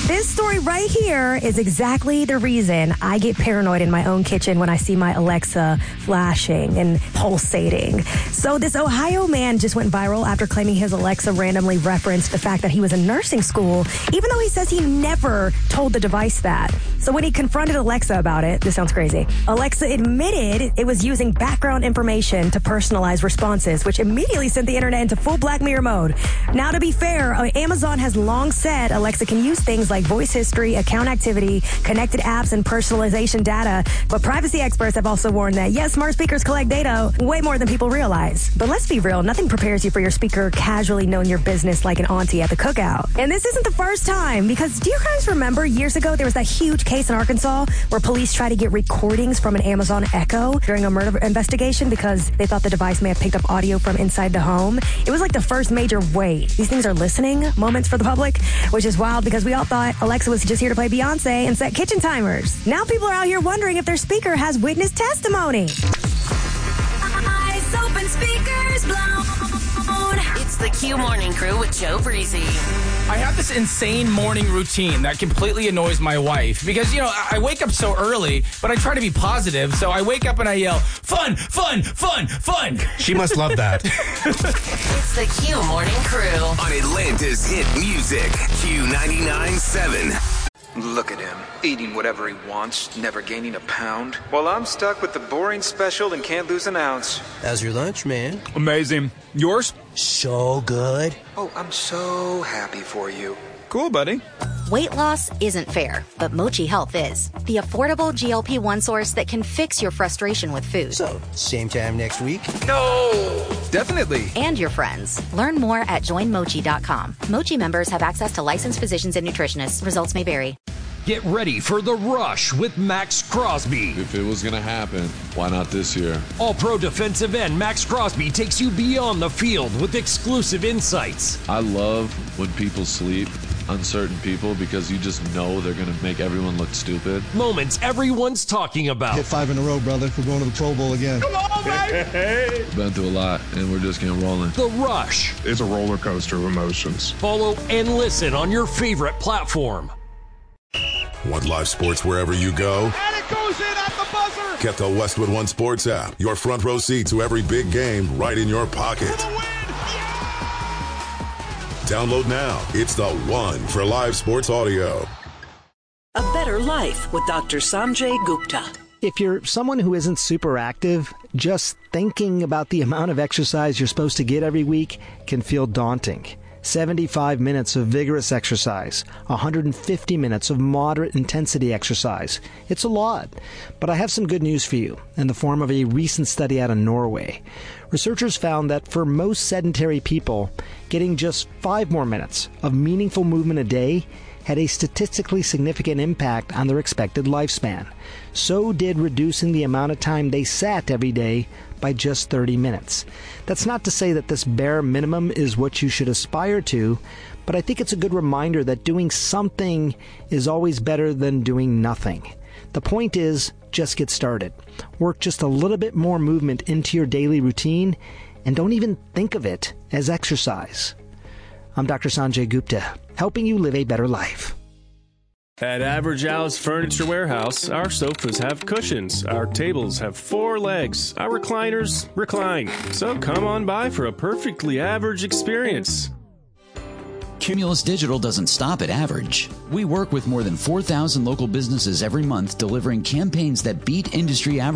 This story right here is exactly the reason I get paranoid in my own kitchen when I see my Alexa flashing and pulsating. So this Ohio man just went viral after claiming his Alexa randomly referenced the fact that he was in nursing school, even though he says he never told the device that. So when he confronted Alexa about it, this sounds crazy, Alexa admitted it was using background information to personalize responses, which immediately sent the internet into full Black Mirror mode. Now, to be fair, Amazon has long said Alexa can use things like voice history, account activity, connected apps, and personalization data. But privacy experts have also warned that, yes, smart speakers collect data way more than people realize. But let's be real, nothing prepares you for your speaker casually knowing your business like an auntie at the cookout. And this isn't the first time, because do you guys remember years ago there was that huge case in Arkansas where police tried to get recordings from an Amazon Echo during a murder investigation because they thought the device may have picked up audio from inside the home? It was like the first major wait, these things are listening moments for the public, which is wild because we all thought Alexa was just here to play Beyonce and set kitchen timers. Now people are out here wondering if their speaker has witness testimony. Eyes open, speakers blown. It's the Q Morning Crew with Joe Breezy. I have this insane morning routine that completely annoys my wife because, I wake up so early, but I try to be positive. So I wake up and I yell, fun, fun, fun, fun. She must love that. It's the Q Morning Crew on Atlanta's hit music, Q99.7. Look at him, eating whatever he wants, never gaining a pound. While I'm stuck with the boring special and can't lose an ounce. How's your lunch, man? Amazing. Yours? So good. Oh, I'm so happy for you. Cool, buddy. Weight loss isn't fair, but Mochi Health is. The affordable GLP-1 source that can fix your frustration with food. So, same time next week? No! Definitely. And your friends. Learn more at joinmochi.com. Mochi members have access to licensed physicians and nutritionists. Results may vary. Get ready for The Rush with Max Crosby. If it was going to happen, why not this year? All-pro defensive end Max Crosby takes you beyond the field with exclusive insights. I love when people sleep, uncertain people, because you just know they're going to make everyone look stupid. Moments everyone's talking about. Hit 5 in a row, brother. We're going to the Pro Bowl again. Come on, baby! Been through a lot, and we're just getting rolling. The Rush. It's a roller coaster of emotions. Follow and listen on your favorite platform. Want live sports wherever you go? And it goes in at the buzzer! Get the Westwood One Sports app. Your front row seat to every big game right in your pocket. Download now. It's the one for live sports audio. A better life with Dr. Sanjay Gupta. If you're someone who isn't super active, just thinking about the amount of exercise you're supposed to get every week can feel daunting. 75 minutes of vigorous exercise, 150 minutes of moderate intensity exercise. It's a lot. But I have some good news for you in the form of a recent study out of Norway. Researchers found that for most sedentary people, getting just 5 more minutes of meaningful movement a day had a statistically significant impact on their expected lifespan. So did reducing the amount of time they sat every day by just 30 minutes. That's not to say that this bare minimum is what you should aspire to, but I think it's a good reminder that doing something is always better than doing nothing. The point is, just get started. Work just a little bit more movement into your daily routine, and don't even think of it as exercise. I'm Dr. Sanjay Gupta, helping you live a better life. At Average Al's Furniture Warehouse, our sofas have cushions, our tables have 4 legs, our recliners recline. So come on by for a perfectly average experience. Cumulus Digital doesn't stop at average. We work with more than 4,000 local businesses every month delivering campaigns that beat industry average.